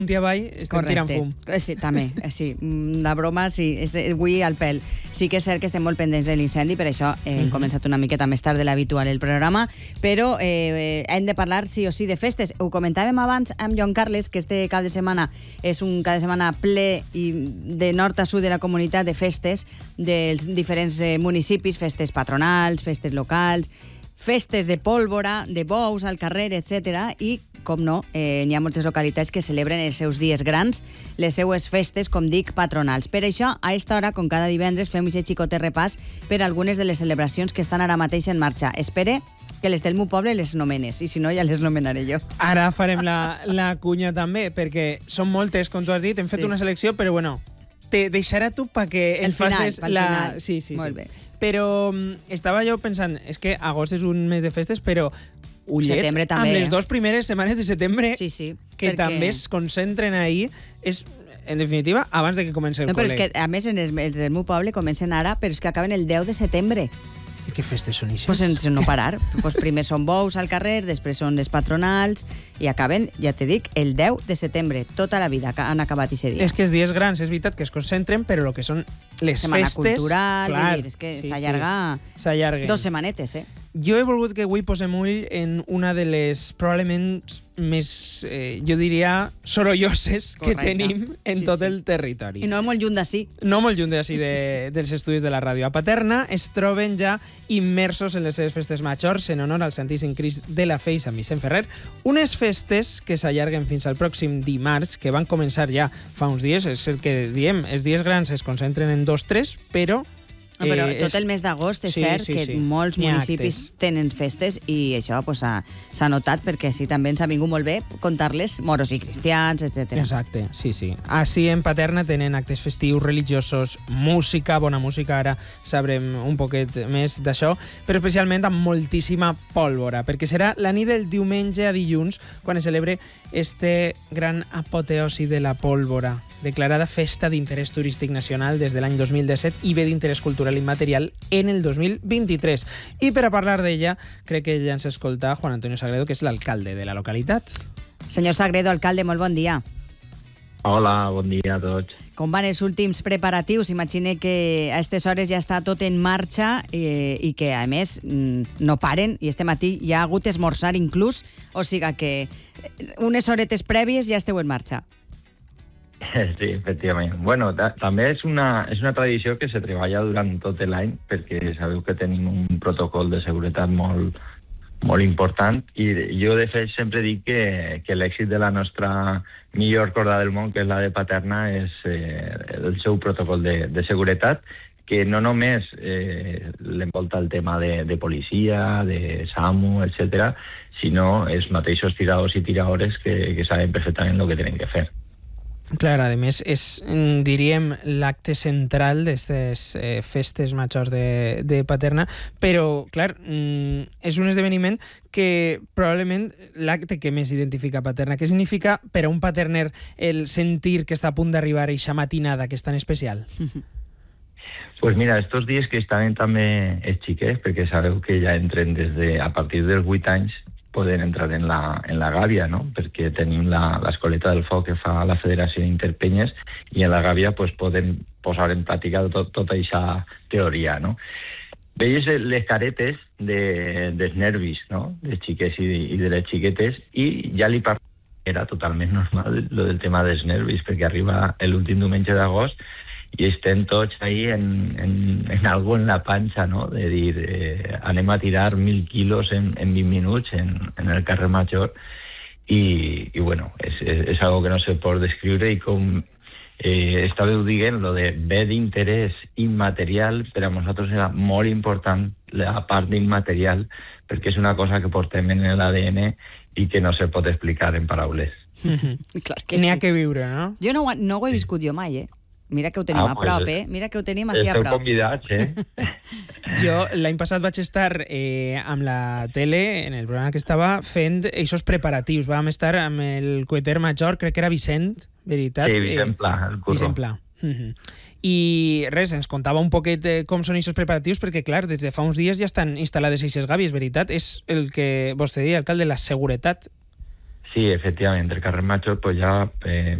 dia avall estem tirant fum. Sí, també, sí. La broma, sí, avui al pèl. Sí que és cert que estem molt pendents de l'incendi, per això hem començat una miqueta més tard de l'habitual el programa, però hem de parlar sí o sí de festes. Ho comentàvem abans amb Joan Carles, que este cap de setmana és un cap de setmana ple i de nord a sud de la comunitat de festes dels diferents municipis, festes patronals, festes locals, festes de pólvora, de bous al carrer, etc. I, com no, n'hi ha moltes localitats que celebren els seus dies grans, les seues festes, com dic, patronals. Per això, a esta hora, com cada divendres, fem aquest xicot repàs per algunes de les celebracions que estan ara mateix en marxa. Espere que les del meu poble les nomenes, i si no ja les nomenaré jo. Ara farem la cunya també, perquè són moltes, com tu has dit, hem fet una selecció, però bueno, te deixarà tu perquè el final, pel final. Sí. Molt bé. Però estava jo pensant, és que agost és un mes de festes, però ullet, setembre també, amb les 2 primeres setmanes de setembre, sí, que també es concentren ahir, és, en definitiva, abans de que comenci el col·le. Però és que, a més, els del meu poble comencen ara, però és que acaben el 10 de setembre. I què festes són ixes? Pues sense no parar. Pues primer són bous al carrer, després són les patronals, i acaben, ja te dic, el 10 de setembre. Tota la vida han acabat aquest dia. És que els dies grans, és veritat que es concentren, però el que són les Setmana festes... cultural, clar, és que s'allarga 2 setmanetes, Jo he volgut que avui posem ull en una de les probablement més, jo diria, sorolloses que tenim en tot el territori. I no molt lluny d'ací. No molt lluny d'ací dels estudis de la ràdio. A Paterna es troben ja immersos en les seves festes majors en honor al Santíssim Crist de la Fe i Sant Vicent Ferrer. Unes festes que s'allarguen fins al pròxim dimarts, que van començar ja fa uns dies, és el que diem, els dies grans es concentren en 2-3, però... Però tot el mes d'agost és cert que molts municipis tenen festes i això s'ha notat perquè així també ens ha vingut molt bé contar-les moros i cristians, etc. Exacte, sí. Així en Paterna tenen actes festius, religiosos, música, bona música, ara sabrem un poquet més d'això, però especialment amb moltíssima pólvora, perquè serà la nit del diumenge a dilluns quan es celebre este gran apoteosi de la pólvora, declarada Festa d'Interès Turístic Nacional des de l'any 2017 i bé d'Interès Cultural Immaterial en el 2023. I per a parlar d'ella, crec que ja ens escolta Juan Antonio Sagredo, que és l'alcalde de la localitat. Senyor Sagredo, alcalde, molt bon dia. Hola, bon dia a tots. Com van els últims preparatius? Imagine que a aquestes hores ja està tot en marxa i que, a més, no paren i este matí ja ha hagut esmorzar inclús, o sigui que unes horetes prèvies ja esteu en marxa. Sí, efectivament. Bueno, també és una tradició que se treballa durant tot l'any perquè sabeu que tenim un protocol de seguretat molt important i jo de fet sempre dic que l'èxit de la nostra millor corda del món, que és la de Paterna, és el seu protocol de seguretat, que no només l'envolta el tema de policia, de SAMU, etc., sinó els mateixos tiradors i tiradores que saben perfectament el que tenen que fer. Clar, a més, és, diríem, l'acte central d'aquestes festes majors de Paterna, però, clar, és un esdeveniment que probablement l'acte que més identifica Paterna. Què significa per a un paterner el sentir que està a punt d'arribar a eixa matinada que és tan especial? Pues mira, estos dies que estan també els xiquets, perquè sabeu que ja entren a partir dels 8 anys, poden entrar en la gàbia, no? Perquè tenim l'escoleta del foc que fa la Federació Interpenyes i en la gàbia pues, poden posar en pràctica tota aquesta teoria, no? Veies les caretes dels nervis, no? Dels xiquets i de les xiquetes i ja li parla, era totalment normal lo del tema dels nervis, perquè arriba l'últim diumenge d'agost i estem tots ahí en algo en la panxa, no? De dir, anem a tirar 1.000 quilos en 20 minuts en el carrer Major i bueno, és algo que no se pot descriure i com estàveu dient, lo de bé d'interès immaterial, per a nosaltres era molt important la part d'immaterial, perquè és una cosa que portem en l'ADN i que no se pot explicar en paraules. Clar que N'hi ha que viure, no? Jo no ho he viscut jo mai, Mira que ho tenim a prop, Mira que ho tenim així a prop. Esteu convidats, Jo l'any passat vaig estar amb la tele, en el programa que estava, fent aquests preparatius. Vam estar amb el coeter major, crec que era Vicent, veritat? Sí, Vicent Pla, el curro. Vicent Pla. I res, ens contava un poquet com són aquests preparatius, perquè clar, des de fa uns dies ja estan instal·lades aquestes gàbies, veritat? És el que vostè deia, alcalde, la seguretat. Sí, efectivament, el carrer Major pues ja